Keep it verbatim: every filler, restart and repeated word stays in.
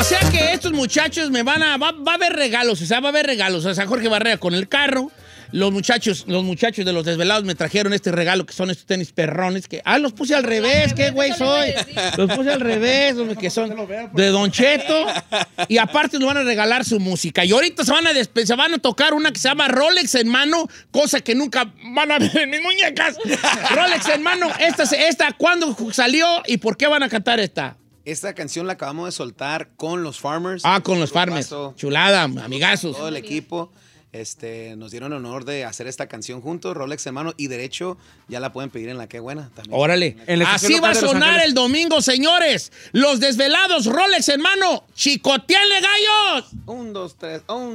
O sea que estos muchachos me van a... Va, va a haber regalos, o sea, va a haber regalos. O sea, Jorge Barrera con el carro. Los muchachos, los muchachos de los desvelados me trajeron este regalo que son estos tenis perrones que... Ah, los puse al revés, qué güey soy. Los puse al revés, que son de Don Cheto. Y aparte nos van a regalar su música. Y ahorita se van a, despe- se van a tocar una que se llama Rolex en mano, cosa que nunca van a ver en mis muñecas. Rolex en mano, esta, esta, ¿cuándo salió y por qué van a cantar esta? Esta canción la acabamos de soltar con los Farmers. Ah, con los Farmers. Paso, Chulada, amigazos. todo el equipo. Este, nos dieron el honor de hacer esta canción juntos, Rolex en mano, y derecho ya la pueden pedir en La Qué Buena también. Órale. Así va a sonar el domingo, señores. Los desvelados, Rolex en mano. ¡Chicoteanle, gallos! Un, dos, tres, un.